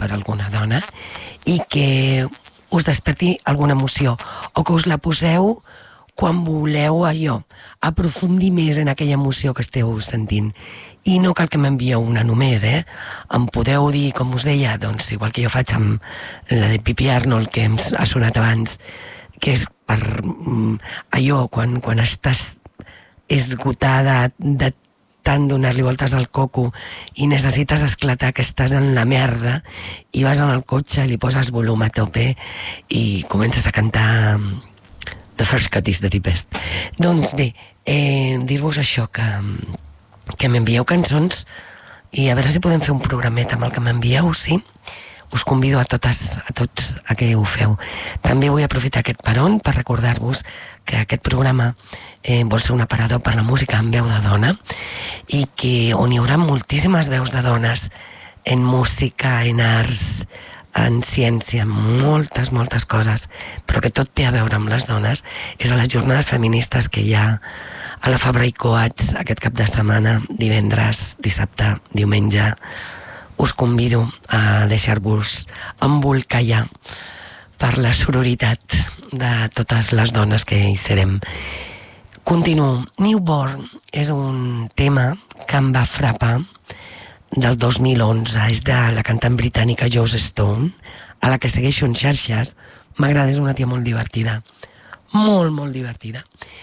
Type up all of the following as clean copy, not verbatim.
per alguna dona i que us desperti alguna emoció o que us la poseu quan voleu allò, aprofundir més en aquella emoció que esteu sentint. I no cal que m'envieu una només, Em podeu dir, com us deia, doncs igual que jo faig amb la de Pipi Arnold, que ha sonat abans, que és per allò, quan estàs esgotada de tant donar-li voltes al coco i necessites esclatar, que estàs en la merda, i vas en el cotxe, li poses volum a tope i comences a cantar The First Cut is the Deepest. Doncs bé, dir-vos això, que m'envieu cançons i a veure si podem fer un programet amb el que m'envieu, sí? Us convido a tots a que ho feu. També vull aprofitar aquest peron per recordar-vos que aquest programa vol ser un aparador per la música en veu de dona i que on hi haurà moltíssimes veus de dones en música, en arts, en ciència, moltes coses, però que tot té a veure amb les dones, és a les jornades feministes que hi ha a la Fabra i Coats aquest cap de setmana, divendres, dissabte, diumenge. Us convido a deixar-vos embolcallar per la sororitat de totes les dones que hi serem. Continuo. Newborn és un tema que em va frapar del 2011, és de la cantant britànica Joss Stone, a la que segueixo en xarxes. M'agrada, és una tia molt divertida, molt divertida.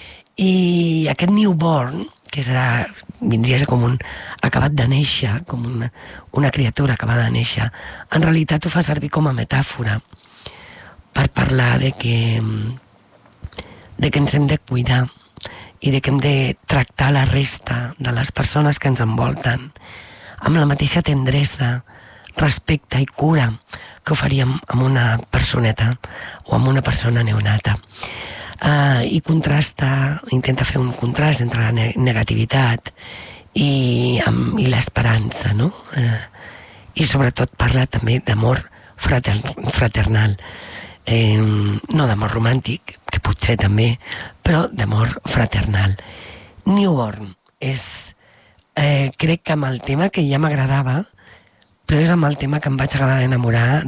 I aquest Newborn, que vindria a ser com un acabat de néixer, com una criatura acabada de néixer, en realitat ho fa servir com a metàfora per parlar de que ens hem de cuidar i de que hem de tractar la resta de les persones que ens envolten amb la mateixa tendresa, respecte i cura que ho faríem amb una personeta o amb una persona neonata. I intenta fer un contrast entre la negativitat i l'esperança, no? I sobretot parla també d'amor fraternal, no d'amor romàntic, que potser també, però d'amor fraternal. Newborn és, crec que amb el tema que ja m'agradava, però és amb el tema que em vaig acabar d'enamorar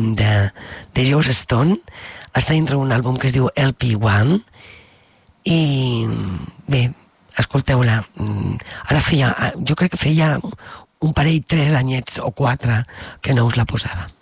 de Joss Stone. Està dintre un àlbum que es diu LP1 i bé, escolteu-la. Jo crec que feia un parell, 3 anyets o 4 que no us la posava.